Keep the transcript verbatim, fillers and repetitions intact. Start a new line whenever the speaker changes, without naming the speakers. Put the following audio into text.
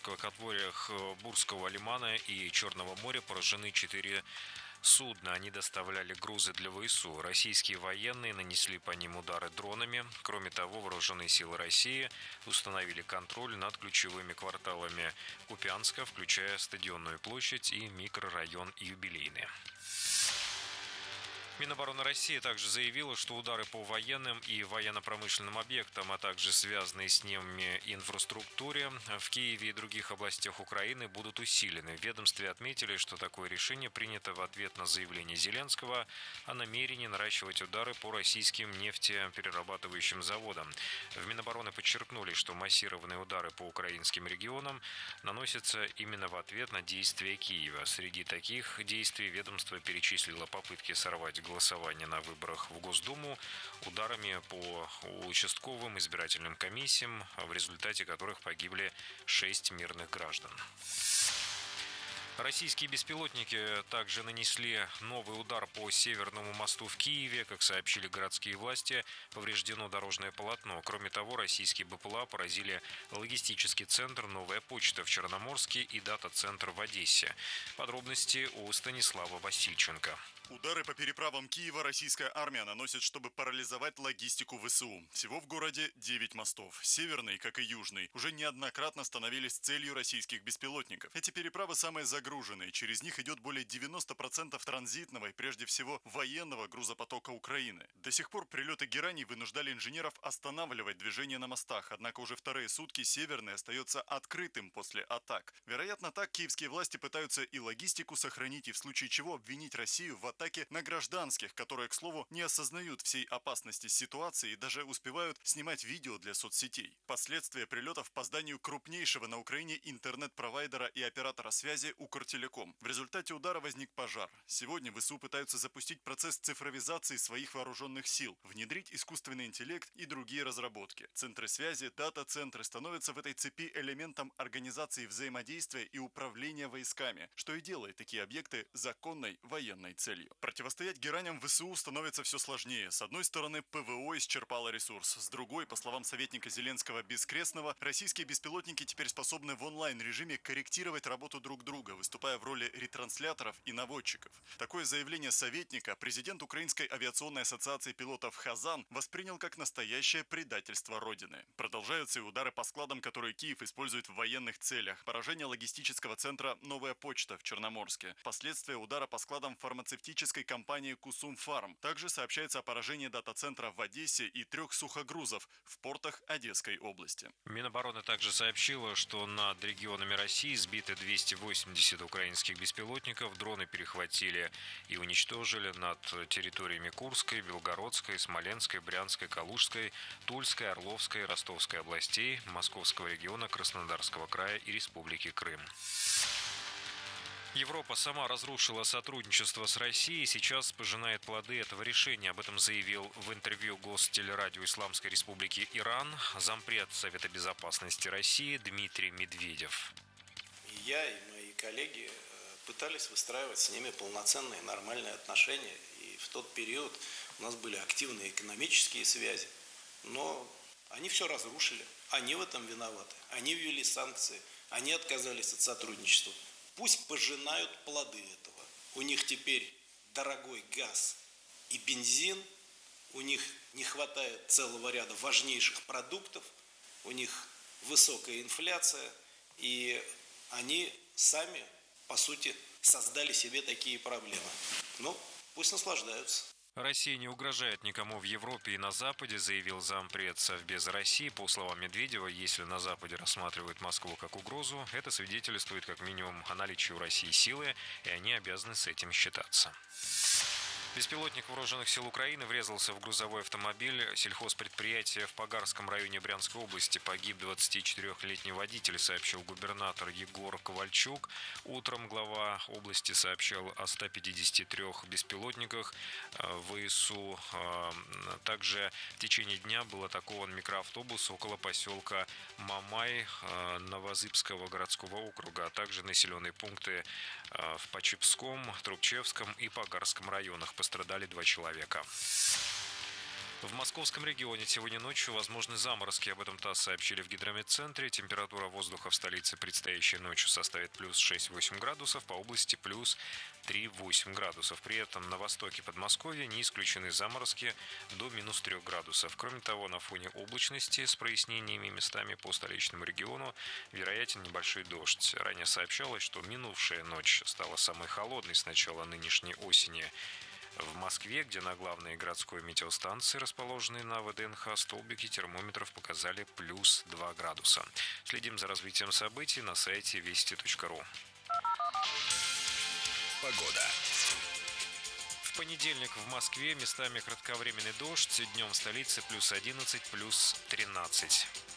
Черноморского акваториях Бурского лимана и Черного моря поражены четыре судна. Они доставляли грузы для ВСУ. Российские военные нанесли по ним удары дронами. Кроме того, вооруженные силы России установили контроль над ключевыми кварталами Купянска, включая Стадионную площадь и микрорайон Юбилейный. Минобороны России также заявила, что удары по военным и военно-промышленным объектам, а также связанные с ними инфраструктуре в Киеве и других областях Украины будут усилены. В ведомстве отметили, что такое решение принято в ответ на заявление Зеленского о намерении наращивать удары по российским нефтеперерабатывающим заводам. В Минобороны подчеркнули, что массированные удары по украинским регионам наносятся именно в ответ на действия Киева. Среди таких действий ведомство перечислило попытки сорвать голосование на выборах в Госдуму ударами по участковым избирательным комиссиям, в результате которых погибли шесть мирных граждан. Российские беспилотники также нанесли новый удар по Северному мосту в Киеве. Как сообщили городские власти, повреждено дорожное полотно. Кроме того, российские БПЛА поразили логистический центр «Новая почта» в Черноморске и дата-центр в Одессе. Подробности у Станислава Васильченко.
Удары по переправам Киева российская армия наносит, чтобы парализовать логистику ВСУ. Всего в городе девять мостов. Северный, как и южный, уже неоднократно становились целью российских беспилотников. Эти переправы самые загруженные. Через них идет более девяноста процентов транзитного и прежде всего военного грузопотока Украины. До сих пор прилеты гераний вынуждали инженеров останавливать движение на мостах. Однако уже вторые сутки Северный остается открытым после атак. Вероятно, так киевские власти пытаются и логистику сохранить, и в случае чего обвинить Россию в атаке атаки на гражданских, которые, к слову, не осознают всей опасности ситуации и даже успевают снимать видео для соцсетей. Последствия прилетов по зданию крупнейшего на Украине интернет-провайдера и оператора связи Укртелеком. В результате удара возник пожар. Сегодня ВСУ пытаются запустить процесс цифровизации своих вооруженных сил, внедрить искусственный интеллект и другие разработки. Центры связи, дата-центры становятся в этой цепи элементом организации взаимодействия и управления войсками, что и делает такие объекты законной военной целью. Противостоять гераням ВСУ становится все сложнее. С одной стороны, ПВО исчерпало ресурс. С другой, по словам советника Зеленского Бескрестного, российские беспилотники теперь способны в онлайн-режиме корректировать работу друг друга, выступая в роли ретрансляторов и наводчиков. Такое заявление советника президент Украинской авиационной ассоциации пилотов Хазан воспринял как настоящее предательство Родины. Продолжаются и удары по складам, которые Киев использует в военных целях. Поражение логистического центра «Новая почта» в Черноморске. Последствия удара по складам фармацевтической компании «Кусумфарм». Также сообщается о поражении дата-центра в Одессе и трех сухогрузов в портах Одесской области.
Минобороны также сообщила, что над регионами России сбиты двести восемьдесят украинских беспилотников. Дроны перехватили и уничтожили над территориями Курской, Белгородской, Смоленской, Брянской, Калужской, Тульской, Орловской, Ростовской областей, Московского региона, Краснодарского края и Республики Крым. Европа сама разрушила сотрудничество с Россией и сейчас пожинает плоды этого решения. Об этом заявил в интервью Гостелерадио Исламской Республики Иран зампред Совета Безопасности России Дмитрий Медведев.
Я и мои коллеги пытались выстраивать с ними полноценные нормальные отношения. И в тот период у нас были активные экономические связи. Но они все разрушили. Они в этом виноваты. Они ввели санкции. Они отказались от сотрудничества. Пусть пожинают плоды этого. У них теперь дорогой газ и бензин, у них не хватает целого ряда важнейших продуктов, у них высокая инфляция, и они сами, по сути, создали себе такие проблемы. Ну, пусть наслаждаются.
Россия не угрожает никому в Европе и на Западе, заявил зампред Совбеза России. По словам Медведева, если на Западе рассматривают Москву как угрозу, это свидетельствует как минимум о наличии у России силы, и они обязаны с этим считаться. Беспилотник вооруженных сил Украины врезался в грузовой автомобиль сельхозпредприятия в Пагарском районе Брянской области. Погиб двадцатичетырёхлетний водитель, сообщил губернатор Егор Ковальчук. Утром глава области сообщал о ста пятидесяти трёх беспилотниках ВСУ. Также в течение дня был атакован микроавтобус около поселка Мамай Новозыбского городского округа, а также населенные пункты в Почепском, Трубчевском и Пагарском районах. Пострадали два человека. В московском регионе сегодня ночью возможны заморозки. Об этом ТАСС сообщили в гидрометцентре. Температура воздуха в столице предстоящей ночью составит плюс шесть-восемь градусов, по области плюс три-восемь градусов. При этом на востоке Подмосковья не исключены заморозки до минус трех градусов. Кроме того, на фоне облачности с прояснениями местами по столичному региону вероятен небольшой дождь. Ранее сообщалось, что минувшая ночь стала самой холодной с начала нынешней осени. В Москве, где на главной городской метеостанции, расположенной на ВДНХ, столбики термометров показали плюс два градуса. Следим за развитием событий на сайте вести точка ру.
Погода.
В понедельник в Москве местами кратковременный дождь, днем в столице плюс одиннадцать, плюс тринадцать.